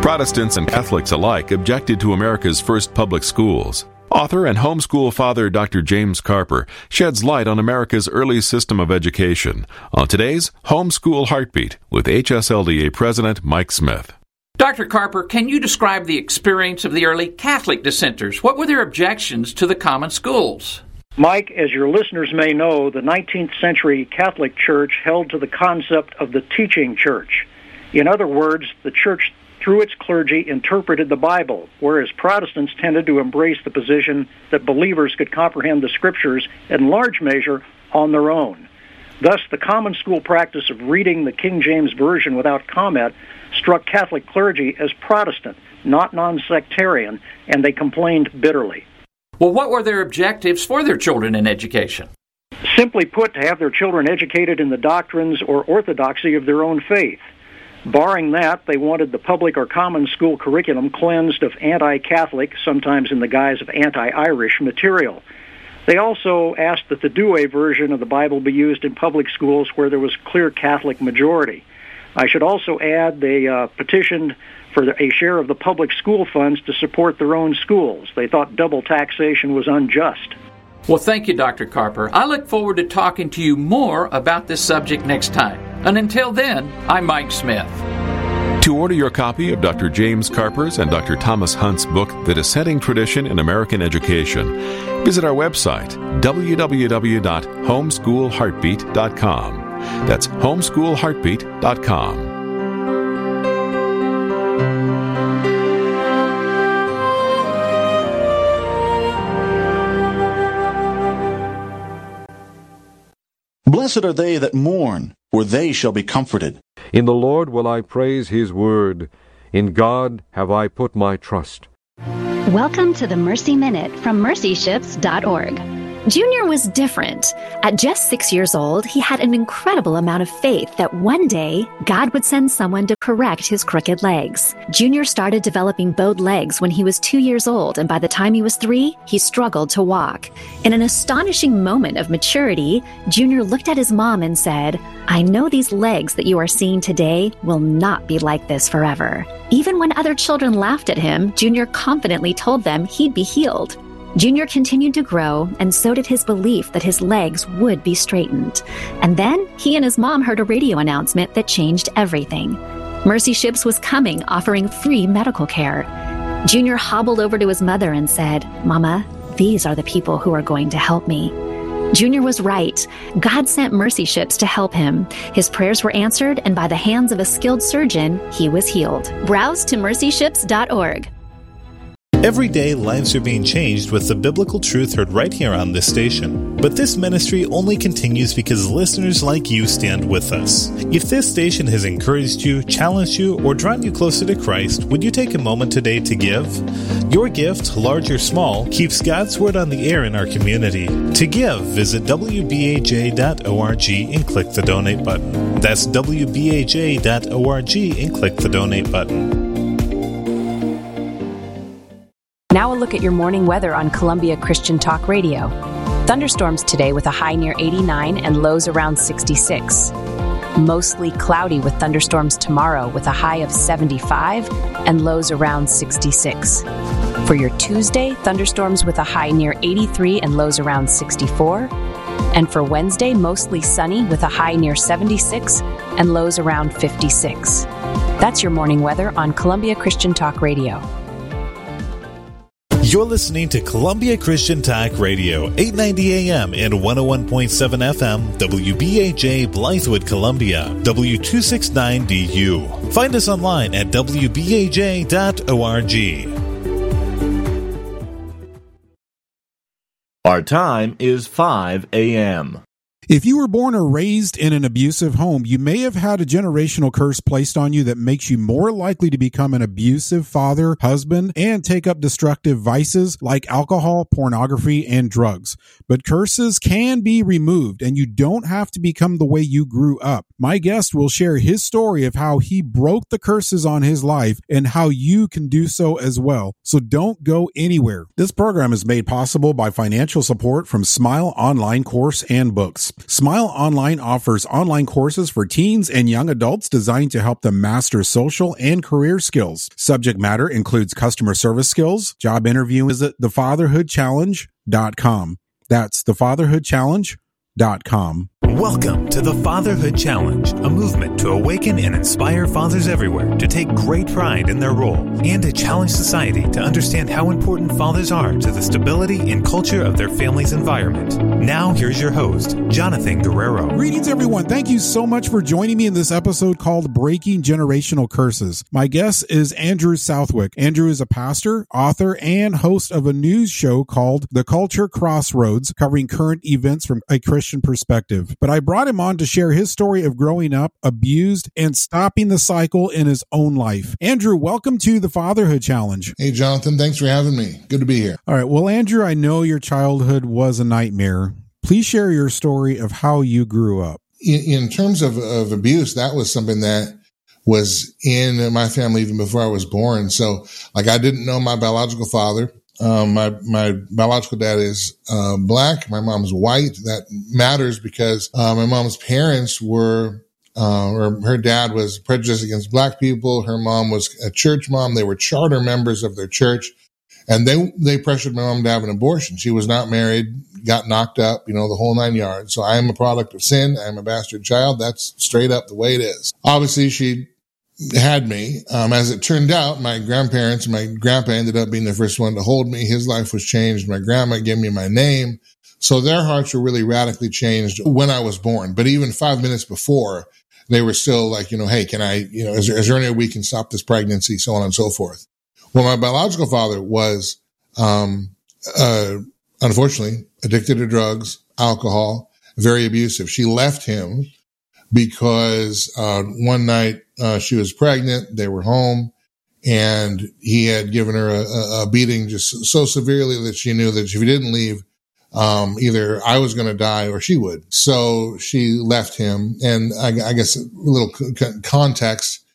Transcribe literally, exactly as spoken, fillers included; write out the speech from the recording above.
Protestants and Catholics alike objected to America's first public schools. Author and homeschool father Doctor James Carper sheds light on America's early system of education on today's Homeschool Heartbeat with H S L D A President Mike Smith. Doctor Carper, can you describe the experience of the early Catholic dissenters? What were their objections to the common schools? Mike, as your listeners may know, the nineteenth century Catholic Church held to the concept of the teaching church. In other words, the church, through its clergy, interpreted the Bible, whereas Protestants tended to embrace the position that believers could comprehend the Scriptures in large measure on their own. Thus, the common school practice of reading the King James Version without comment struck Catholic clergy as Protestant, not non-sectarian, and they complained bitterly. Well, what were their objectives for their children in education? Simply put, to have their children educated in the doctrines or orthodoxy of their own faith. Barring that, they wanted the public or common school curriculum cleansed of anti-Catholic, sometimes in the guise of anti-Irish material. They also asked that the Douay version of the Bible be used in public schools where there was clear Catholic majority. I should also add they uh, petitioned for a share of the public school funds to support their own schools. They thought double taxation was unjust. Well, thank you, Doctor Carper. I look forward to talking to you more about this subject next time. And until then, I'm Mike Smith. To order your copy of Doctor James Carper's and Doctor Thomas Hunt's book, The Dissenting Tradition in American Education, visit our website, w w w dot homeschool heartbeat dot com. That's homeschool heartbeat dot com. Blessed are they that mourn, for they shall be comforted. In the Lord will I praise His word. In God have I put my trust. Welcome to the Mercy Minute from mercy ships dot org. Junior was different. At just six years old, he had an incredible amount of faith that one day God would send someone to correct his crooked legs. Junior started developing bowed legs when he was two years old, and by the time he was three, he struggled to walk. In an astonishing moment of maturity, Junior looked at his mom and said, "I know these legs that you are seeing today will not be like this forever." Even when other children laughed at him, Junior confidently told them he'd be healed. Junior continued to grow, and so did his belief that his legs would be straightened. And then he and his mom heard a radio announcement that changed everything. Mercy Ships was coming, offering free medical care. Junior hobbled over to his mother and said, "Mama, these are the people who are going to help me." Junior was right. God sent Mercy Ships to help him. His prayers were answered, and by the hands of a skilled surgeon, he was healed. Browse to mercy ships dot org. Every day, lives are being changed with the biblical truth heard right here on this station. But this ministry only continues because listeners like you stand with us. If this station has encouraged you, challenged you, or drawn you closer to Christ, would you take a moment today to give? Your gift, large or small, keeps God's Word on the air in our community. To give, visit w b a j dot org and click the donate button. That's w b a j dot org and click the donate button. Now a look at your morning weather on Columbia Christian Talk Radio. Thunderstorms today with a high near eighty-nine and lows around sixty-six. Mostly cloudy with thunderstorms tomorrow with a high of seventy-five and lows around sixty-six. For your Tuesday, thunderstorms with a high near eighty-three and lows around sixty-four. And for Wednesday, mostly sunny with a high near seventy-six and lows around fifty-six. That's your morning weather on Columbia Christian Talk Radio. You're listening to Columbia Christian Talk Radio, eight ninety A M and one oh one point seven F M, W B A J Blythewood, Columbia, W two sixty-nine D U. Find us online at w b a j dot org. Our time is five A M. If you were born or raised in an abusive home, you may have had a generational curse placed on you that makes you more likely to become an abusive father, husband, and take up destructive vices like alcohol, pornography, and drugs. But curses can be removed, and you don't have to become the way you grew up. My guest will share his story of how he broke the curses on his life and how you can do so as well. So don't go anywhere. This program is made possible by financial support from Smile Online Course and Books. Smile Online offers online courses for teens and young adults designed to help them master social and career skills. Subject matter includes customer service skills, job interviewing. Visit the fatherhood challenge dot com. That's the fatherhood challenge dot com. Welcome to the Fatherhood Challenge, a movement to awaken and inspire fathers everywhere to take great pride in their role and to challenge society to understand how important fathers are to the stability and culture of their family's environment. Now, here's your host, Jonathan Guerrero. Greetings, everyone. Thank you so much for joining me in this episode called Breaking Generational Curses. My guest is Andrew Southwick. Andrew is a pastor, author, and host of a news show called The Culture Crossroads, covering current events from a Christian perspective. But I brought him on to share his story of growing up abused and stopping the cycle in his own life. Andrew, welcome to the Fatherhood Challenge. Hey, Jonathan. Thanks for having me. Good to be here. All right. Well, Andrew, I know your childhood was a nightmare. Please share your story of how you grew up. In, in terms of, of abuse, that was something that was in my family even before I was born. So, like, I didn't know my biological father. Um, my, my biological dad is, uh, black. My mom's white. That matters because, uh, my mom's parents were, uh, or her dad was prejudiced against black people. Her mom was a church mom. They were charter members of their church, and they, they pressured my mom to have an abortion. She was not married, got knocked up, you know, the whole nine yards. So I am a product of sin. I'm a bastard child. That's straight up the way it is. Obviously, she had me. Um, as it turned out, my grandparents, my grandpa ended up being the first one to hold me. His life was changed. My grandma gave me my name. So their hearts were really radically changed when I was born. But even five minutes before, they were still like, you know, hey, can I, you know, is there, is there any way we can stop this pregnancy, so on and so forth. Well, my biological father was, um, uh, unfortunately addicted to drugs, alcohol, very abusive. She left him because, uh, one night, Uh, she was pregnant. They were home, and he had given her a, a beating just so severely that she knew that if he didn't leave, um, either I was going to die or she would. So she left him. And I, I guess a little c- context.